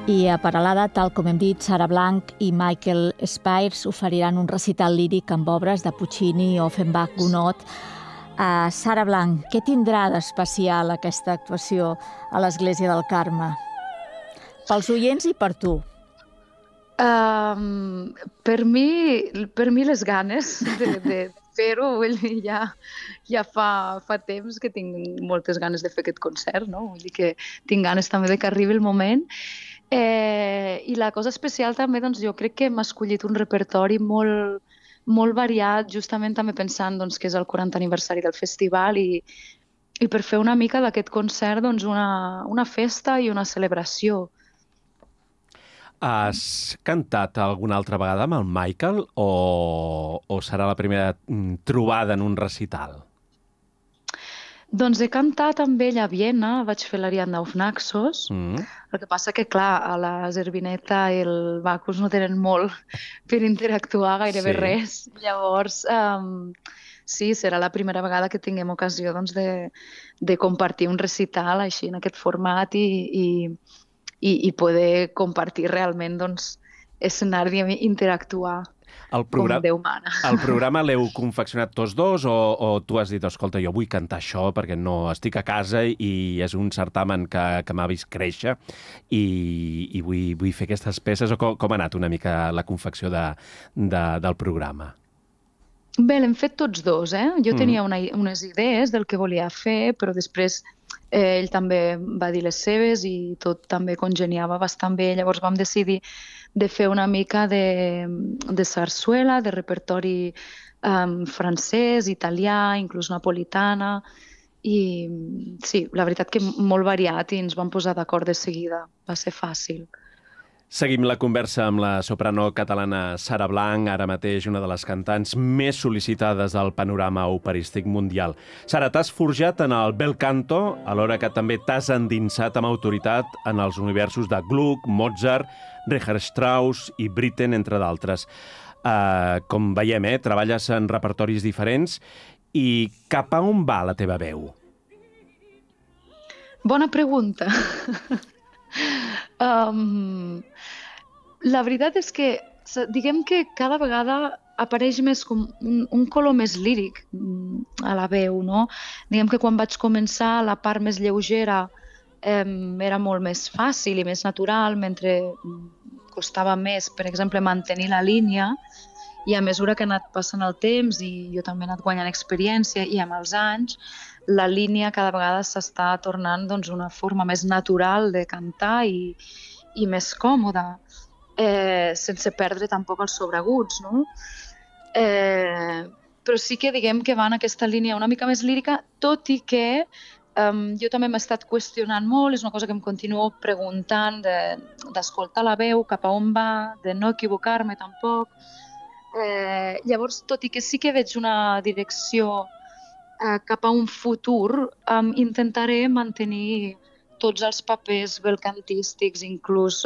I a Peralada, tal com hem dit, Sara Blanch i Michael Spires oferiran un recital líric amb obres de Puccini, Offenbach, Gounod. Sara Blanch, què tindrà d'especial aquesta actuació a l'Església del Carme? Pels oients i per tu. Per mi les ganes de fer-ho, ja fa temps que tinc moltes ganes de fer aquest concert, no? Vull dir que tinc ganes també de que arribi el moment. I la cosa especial també, doncs jo crec que hem escollit un repertori molt variat, justament també pensant que és el 40 aniversari del festival i per fer una mica d'aquest concert una festa i una celebració. Has cantat alguna altra vegada amb el Michael o serà la primera trobada en un recital? Doncs he cantat amb ell a Viena, vaig fer l'Ariadna auf Naxos. El que passa que, clar, a la Zerbineta i el Bacchus no tenen molt per interactuar, gairebé res. Llavors, sí, serà la primera vegada que tinguem ocasió de compartir un recital així en aquest format i poder compartir realment escenari i interactuar com Déu mana. El programa l'heu confeccionat tots dos o tu has dit, escolta, jo vull cantar això perquè no estic a casa i és un certamen que m'ha vist créixer i vull fer aquestes peces? O com ha anat una mica la confecció del programa? Bé, l'hem fet tots dos, eh? Jo tenia unes idees del que volia fer, però després ell també va dir les seves i tot també congeniava bastant bé. Llavors vam decidir de fer una mica de sarsuela, de repertori francès, italià, inclús napolitana. I sí, la veritat que molt variat i ens vam posar d'acord de seguida. Va ser fàcil. Seguim la conversa amb la soprano catalana Sara Blanch, ara mateix una de les cantants més sol·licitades del panorama operístic mundial. Sara, t'has forjat en el bel canto, alhora que també t'has endinsat amb autoritat en els universos de Gluck, Mozart, Richard Strauss i Britten, entre d'altres. Com veiem, treballes en repertoris diferents i cap a on va la teva veu? Bona pregunta. La veritat és que diguem que cada vegada apareix més com un color més líric a la veu, no? Diguem que quan vaig començar la part més lleugera era molt més fàcil i més natural, mentre costava més, per exemple, mantenir la línia, i a mesura que ha anat passant el temps i jo també he anat guanyant experiència i amb els anys, la línia cada vegada s'està tornant una forma més natural de cantar i més còmoda, sense perdre tampoc els sobreaguts, no? Però sí que diguem que va en aquesta línia una mica més lírica, tot i que jo també m'he estat qüestionant molt, és una cosa que em continuo preguntant, d'escoltar la veu, cap a on va, de no equivocar-me tampoc. Llavors, tot i que sí que veig una direcció cap a un futur, intentaré mantenir tots els papers belcantístics, inclús